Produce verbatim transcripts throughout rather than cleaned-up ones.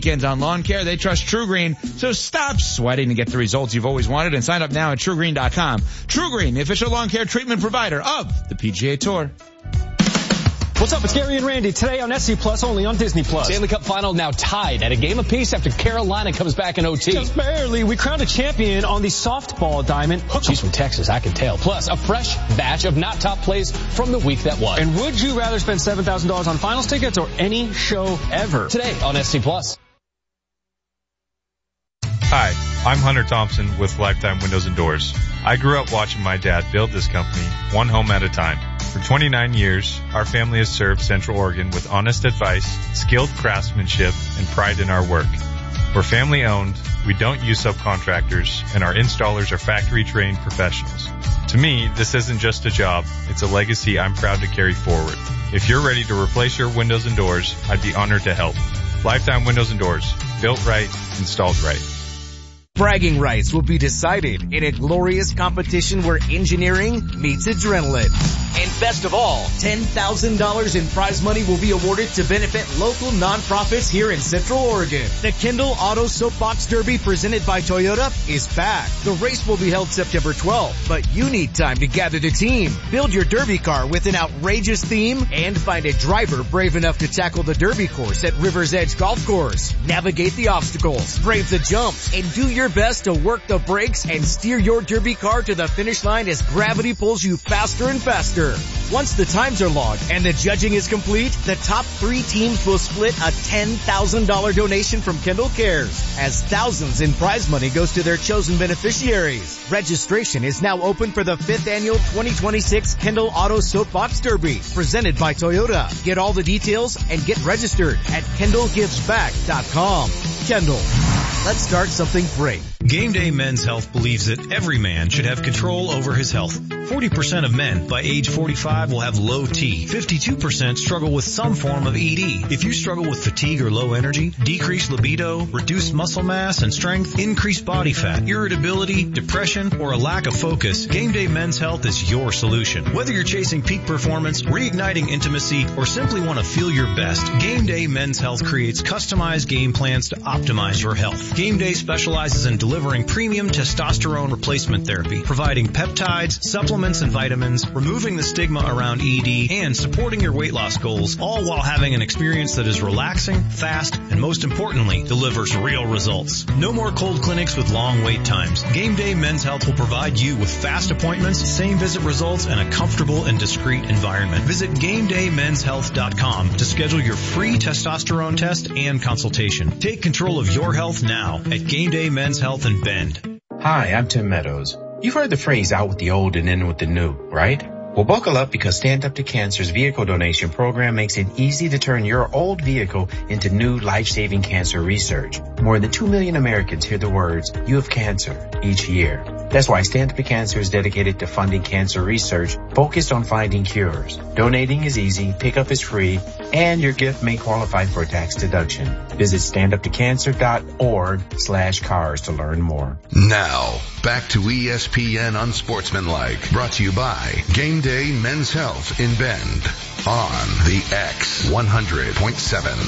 weekends on lawn care. They trust True Green, so stop sweating to get the results you've always wanted and sign up now at true green dot com. True Green, the official lawn care treatment provider of the P G A Tour. What's up? It's Gary and Randy today on S C Plus, only on Disney Plus. Stanley Cup final now tied at a game apiece after Carolina comes back in O T. Just barely. We crowned a champion on the softball diamond. She's from Texas, I can tell. Plus, a fresh batch of not top plays from the week that was. And would you rather spend seven thousand dollars on finals tickets or any show ever? Today on S C Plus. Hi, I'm Hunter Thompson with Lifetime Windows and Doors. I grew up watching my dad build this company one home at a time. For twenty-nine years, our family has served Central Oregon with honest advice, skilled craftsmanship, and pride in our work. We're family owned, we don't use subcontractors, and our installers are factory trained professionals. To me, this isn't just a job, it's a legacy I'm proud to carry forward. If you're ready to replace your windows and doors, I'd be honored to help. Lifetime Windows and Doors. Built right, installed right. Bragging rights will be decided in a glorious competition where engineering meets adrenaline. And best of all, ten thousand dollars in prize money will be awarded to benefit local nonprofits here in Central Oregon. The Kendall Auto Soapbox Derby presented by Toyota is back. The race will be held September twelfth, but you need time to gather the team. Build your derby car with an outrageous theme and find a driver brave enough to tackle the derby course at River's Edge Golf Course. Navigate the obstacles, brave the jumps, and do your best to work the brakes and steer your derby car to the finish line as gravity pulls you faster and faster. Once the times are logged and the judging is complete, the top three teams will split a ten thousand dollars donation from Kendall Cares, as thousands in prize money goes to their chosen beneficiaries. Registration is now open for the fifth annual twenty twenty-six Kendall Auto Soapbox Derby, presented by Toyota. Get all the details and get registered at kendall gives back dot com. Kendall, let's start something great. Game Day Men's Health believes that every man should have control over his health. forty percent of men by age forty-five will have low T. fifty-two percent struggle with some form of E D. If you struggle with fatigue or low energy, decreased libido, reduced muscle mass and strength, increased body fat, irritability, depression, or a lack of focus, Game Day Men's Health is your solution. Whether you're chasing peak performance, reigniting intimacy, or simply want to feel your best, Game Day Men's Health creates customized game plans to optimize your health. Game Day specializes in delivering premium testosterone replacement therapy, providing peptides, supplements, and vitamins, removing the stigma around E D, and supporting your weight loss goals, all while having an experience that is relaxing, fast, and most importantly, delivers real results. No more cold clinics with long wait times. Game Day Men's Health will provide you with fast appointments, same visit results, and a comfortable and discreet environment. Visit game day men's health dot com to schedule your free testosterone test and consultation. Take control of your health now at Game Day Men's Health in Bend. Hi, I'm Tim Meadows. You've heard the phrase out with the old and in with the new, right? Well, buckle up because Stand Up to Cancer's vehicle donation program makes it easy to turn your old vehicle into new life-saving cancer research. More than two million Americans hear the words, "You have cancer," each year. That's why Stand Up to Cancer is dedicated to funding cancer research focused on finding cures. Donating is easy, pickup is free, and your gift may qualify for a tax deduction. Visit stand up to cancer dot org slash cars to learn more. Now, back to E S P N Unsportsmanlike, brought to you by Game Day Men's Health in Bend on the X one hundred point seven.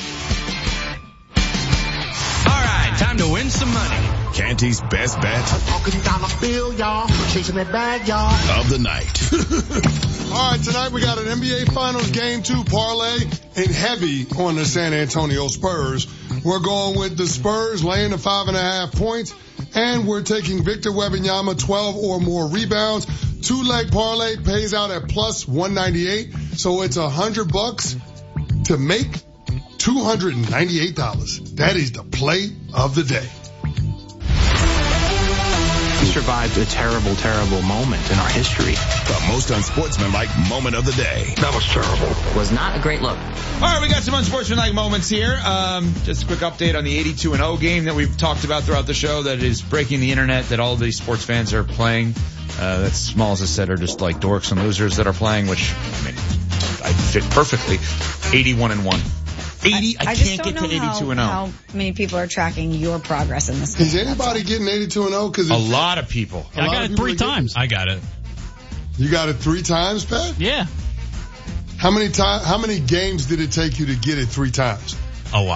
All right, time to win some money. Canty's best bet talking dollar bill, y'all. Chasing that bag, y'all. Of the night. All right, tonight we got an N B A Finals Game two parlay and heavy on the San Antonio Spurs. We're going with the Spurs laying the five and a half points, and we're taking Victor Wembanyama twelve or more rebounds. Two leg parlay pays out at plus one ninety-eight, so it's a hundred bucks to make two hundred ninety-eight dollars. That is the play of the day. We survived a terrible, terrible moment in our history. The most unsportsmanlike moment of the day. That was terrible. Was not a great look. All right, we got some unsportsmanlike moments here. Um, just a quick update on the eighty-two and oh game that we've talked about throughout the show that is breaking the internet, that all these sports fans are playing. Uh, that's small as I said are just like dorks and losers that are playing, which I mean, I fit perfectly. eighty-one and one. eighty, I, I, I can't get to eighty-two and oh. How many people are tracking your progress in this game? Is anybody getting eighty-two and oh? Because a lot of people. I got it three times. I got it. You got it three times, Pat? Yeah. How many time? How many games did it take you to get it three times? A lot.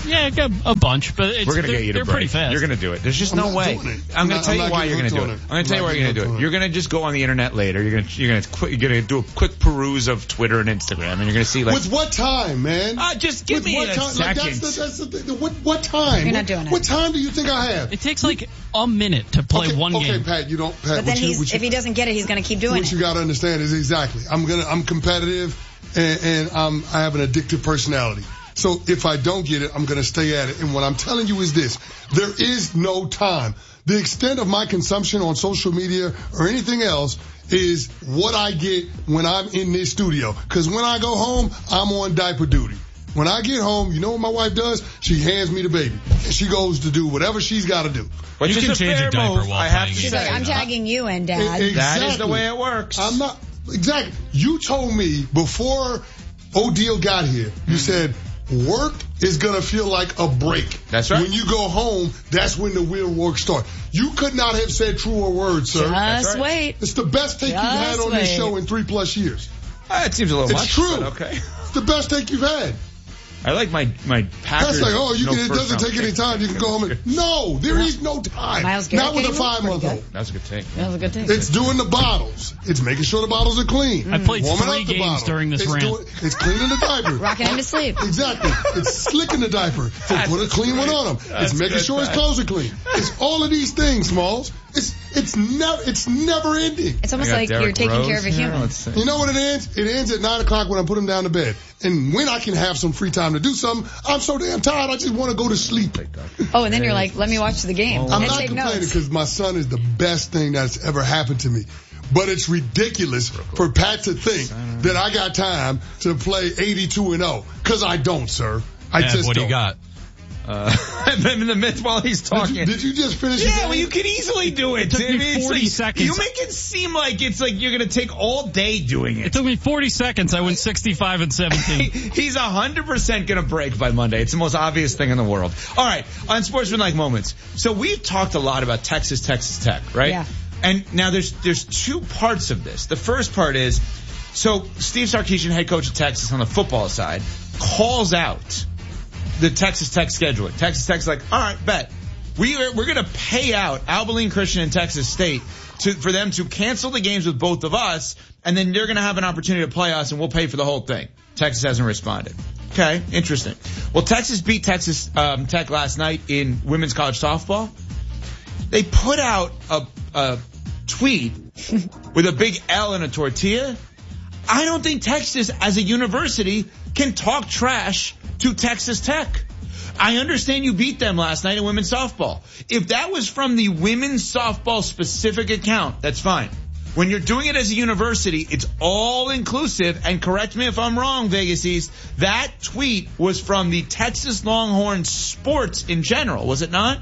Yeah, a, a bunch, but it's, we're gonna they're, get you to they're break. pretty fast. You're gonna do it. There's just I'm no not way. doing it. I'm, I'm gonna not- tell I'm you not why you're getting gonna do into it. it. I'm gonna I'm tell you not why you're gonna getting do it. into You're gonna just go on the internet later. You're gonna you're gonna qu- you're gonna do a quick peruse of Twitter and Instagram, and you're gonna see like With what time, man? Uh, just give With me what a time? Like, second. that's the, that's the thing. What, what time? You're what, not doing it. What time do you think I have? It takes like a minute to play okay, one okay, game. Pat, you don't. Pat, But then what you, he's, what you, if he doesn't get it, he's going to keep doing what it. you got to understand is exactly. I'm gonna. I'm competitive, and, and I'm. I have an addictive personality. So if I don't get it, I'm gonna stay at it. And what I'm telling you is this: there is no time. The extent of my consumption on social media or anything else is what I get when I'm in this studio. Because when I go home, I'm on diaper duty. When I get home, you know what my wife does? She hands me the baby. And she goes to do whatever she's got to do. But you can change a diaper while I have to She's say. like, I'm tagging you in, Dad. Exactly. That is the way it works. I'm not, exactly. You told me before Odile got here, Mm-hmm. you said, work is going to feel like a break. That's right. When you go home, that's when the real work starts. You could not have said truer words, sir. Just That's right. wait. It's the best take Just you've had on this wait. show in three plus years. Uh, it seems a little It's much. true. But okay. It's the best take you've had. I like my my Packers. That's like, oh, you no can, it first doesn't round take any pick. time. You can go home and, no, there is no time. Miles Garrett Not with a came in, five month pretty old. That was a good take. That was a good thing. It's doing the bottles. It's making sure the bottles are clean. I played Warming three up the games bottle. during this it's rant. Doing, it's cleaning the diaper. Rocking him to sleep. Exactly. It's slicking the diaper. So That's put a clean one great. on him. That's It's making good, sure his Pat. clothes are clean. It's all of these things, Smalls. It's it's never it's never ending. It's I almost got like Derrick you're taking Rose care of a here. human. Let's see. You know what it ends? It ends at nine o'clock when I put him down to bed. And when I can have some free time to do something, I'm so damn tired. I just want to go to sleep. Oh, and then you're like, let me watch the game I'm and not take complaining notes. because my son is the best thing that's ever happened to me. But it's ridiculous for Pat to think that I got time to play eighty-two and oh. Because I don't, sir. I Dad, just what do don't. you got? Uh, I'm in the midst while he's talking. Did you, did you just finish? your Yeah, game? well, you could easily do it. It took I me mean, it's forty like- seconds. You make it seem like it's like you're going to take all day doing It it. took me forty seconds. I went sixty-five and seventeen. He's one hundred percent going to break by Monday. It's the most obvious thing in the world. All right, on Sportsmanlike Moments. So we've talked a lot about Texas, Texas Tech, right? Yeah. And now there's there's two parts of this. The first part is, so Steve Sarkisian, head coach of Texas on the football side, calls out the Texas Tech scheduling. Texas Tech's like, all right, bet. We are, we're going to pay out Abilene Christian and Texas State to, for them to cancel the games with both of us, and then they're going to have an opportunity to play us, and we'll pay for the whole thing. Texas hasn't responded. Okay, interesting. Well, Texas beat Texas um, Tech last night in women's college softball. They put out a, a tweet with a big L and a tortilla. I don't think Texas, as a university, can talk trash to Texas Tech. I understand you beat them last night in women's softball. If that was from the women's softball specific account, that's fine. When you're doing it as a university, it's all inclusive, and correct me if I'm wrong, Vegas East, that tweet was from the Texas Longhorns sports in general, was it not?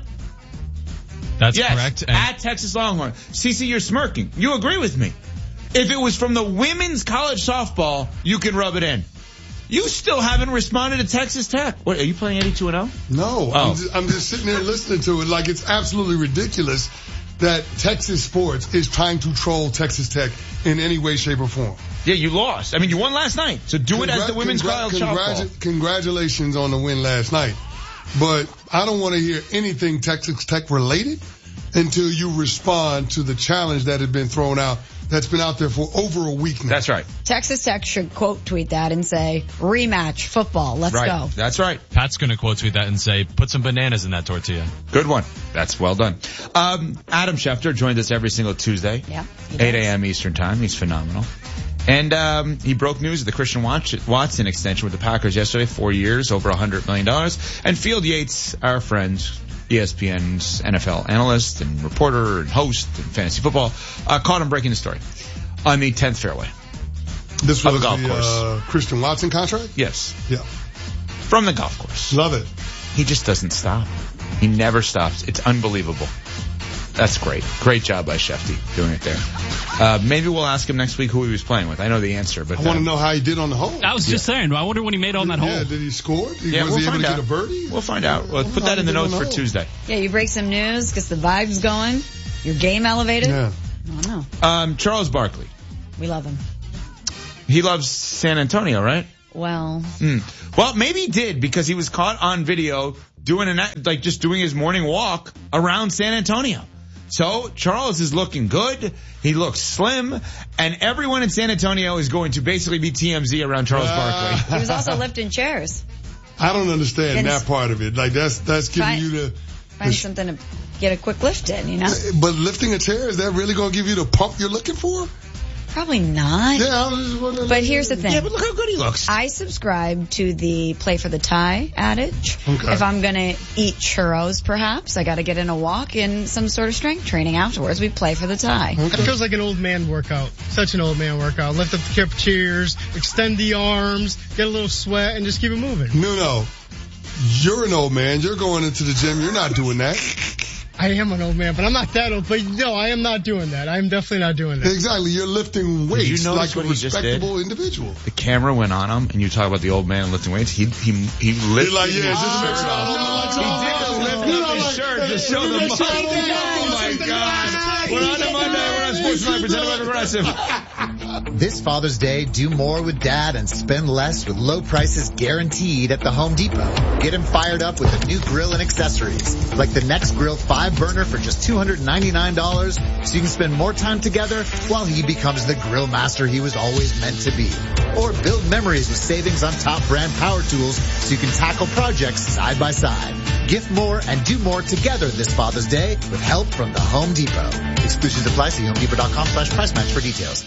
That's yes, correct. And at Texas Longhorn. Cece, you're smirking. You agree with me. If it was from the women's college softball, you can rub it in. You still haven't responded to Texas Tech. What, are you playing eighty-two and oh? No, Oh. I'm, just, I'm just sitting there listening to it like it's absolutely ridiculous that Texas sports is trying to troll Texas Tech in any way, shape, or form. Yeah, you lost. I mean, you won last night. So do it as the women's Congra- college congratu- softball. Congratulations on the win last night. But I don't want to hear anything Texas Tech related until you respond to the challenge that had been thrown out, that's been out there for over a week now. That's right. Texas Tech should quote tweet that and say, rematch football. Let's right. go. That's right. Pat's going to quote tweet that and say, put some bananas in that tortilla. Good one. That's well done. Um, Adam Schefter joins us every single Tuesday. Yeah. eight a.m. Eastern time. He's phenomenal. And um, he broke news of the Christian Watson extension with the Packers yesterday, four years, over one hundred million dollars. And Field Yates, our friend, E S P N's N F L analyst and reporter and host in fantasy football, uh, caught him breaking the story on the tenth fairway. This of was the golf the course. Uh, Christian Watson contract? Yes. Yeah. From the golf course. Love it. He just doesn't stop. He never stops. It's unbelievable. That's great. Great job by Shefty doing it there. Uh, maybe we'll ask him next week who he was playing with. I know the answer, but I want uh, to know how he did on the hole. I was just saying, I wonder when he made on that Yeah, hole. did he score? Did, Yeah, was we'll he able find to out. get a birdie? We'll find out. We'll put that in the How he notes did on for the hole. Tuesday. Yeah, you break some news, gets the vibes going, your game elevated. Yeah. I don't know. Um, Charles Barkley. We love him. He loves San Antonio, right? Well. Hmm. Well, maybe he did because he was caught on video doing an like just doing his morning walk around San Antonio. So Charles is looking good. He looks slim, and everyone in San Antonio is going to basically be T M Z around Charles uh, Barkley. He was also lifting chairs. I don't understand Can that part of it. Like that's that's giving find, you the find the, something to get a quick lift in, you know. But lifting a chair, is that really going to give you the pump you're looking for? Probably not. Yeah, I was just wondering. But here's the thing. Yeah, but look how good he looks. I subscribe to the play for the tie adage. Okay. If I'm going to eat churros, perhaps, I got to get in a walk and some sort of strength training afterwards. We play for the tie. Okay. It feels like an old man workout. Such an old man workout. Lift up the hip chairs, extend the arms, get a little sweat, and just keep it moving. No, no. You're an old man. You're going into the gym. You're not doing that. I am an old man, but I'm not that old. But no, I am not doing that. I'm definitely not doing that. Exactly. You're lifting weights you like a what respectable individual. The camera went on him, and you talk about the old man lifting weights. He he he lifted. Like, yeah, his just shirt off. He did lift up his shirt to show the muscle. Oh my God! We're on a Monday. We're on Sports Night. Presented by Progressive. This Father's Day, do more with Dad and spend less with low prices guaranteed at the Home Depot. Get him fired up with a new grill and accessories, like the Next Grill five burner for just two hundred ninety-nine dollars, so you can spend more time together while he becomes the grill master he was always meant to be. Or build memories with savings on top brand power tools so you can tackle projects side by side. Gift more and do more together this Father's Day with help from the Home Depot. Exclusions apply. See homedepot.com slash price match for details.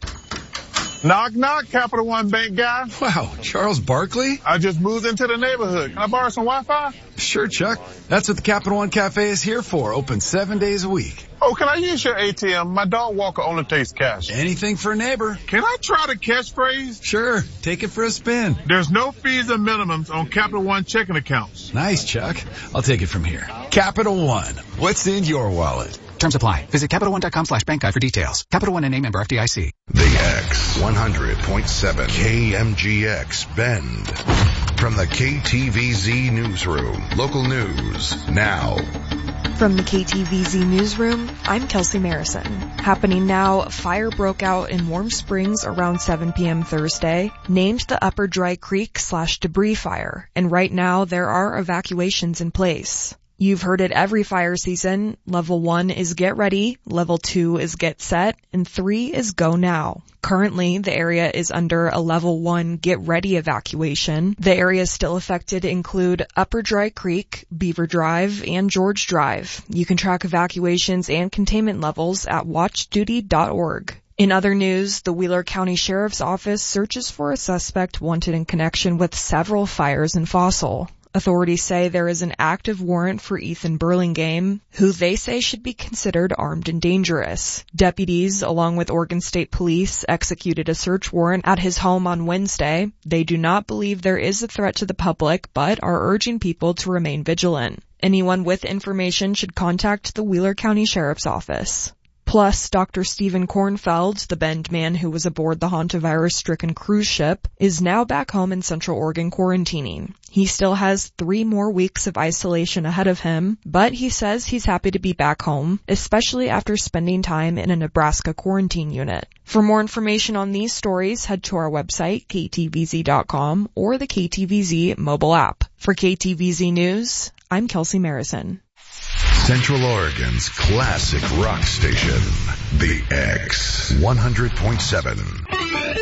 Knock, knock, Capital One Bank guy. Wow, Charles Barkley? I just moved into the neighborhood. Can I borrow some Wi-Fi? Sure, Chuck. That's what the Capital One Cafe is here for. Open seven days a week. Oh, can I use your A T M? My dog walker only takes cash. Anything for a neighbor. Can I try the catchphrase? Sure. Take it for a spin. There's no fees or minimums on Capital One checking accounts. Nice, Chuck. I'll take it from here. Capital One. What's in your wallet? Terms apply. Visit CapitalOne.com slash bank guide for details. Capital One and a member F D I C. The X one hundred point seven K M G X Bend. From the K T V Z Newsroom. Local news now. From the K T V Z Newsroom, I'm Kelsey Marison. Happening now, a fire broke out in Warm Springs around seven p.m. Thursday, named the Upper Dry Creek slash debris fire, and right now there are evacuations in place. You've heard it every fire season. Level one is get ready, level two is get set, and three is go now. Currently, the area is under a level one get ready evacuation. The areas still affected include Upper Dry Creek, Beaver Drive, and George Drive. You can track evacuations and containment levels at watch duty dot org. In other news, the Wheeler County Sheriff's Office searches for a suspect wanted in connection with several fires in Fossil. Authorities say there is an active warrant for Ethan Burlingame, who they say should be considered armed and dangerous. Deputies, along with Oregon State Police, executed a search warrant at his home on Wednesday. They do not believe there is a threat to the public, but are urging people to remain vigilant. Anyone with information should contact the Wheeler County Sheriff's Office. Plus, Doctor Stephen Kornfeld, the Bend man who was aboard the hantavirus-stricken cruise ship, is now back home in Central Oregon quarantining. He still has three more weeks of isolation ahead of him, but he says he's happy to be back home, especially after spending time in a Nebraska quarantine unit. For more information on these stories, head to our website, K T V Z dot com, or the K T V Z mobile app. For K T V Z News, I'm Kelsey Marison. Central Oregon's classic rock station, The X one hundred point seven.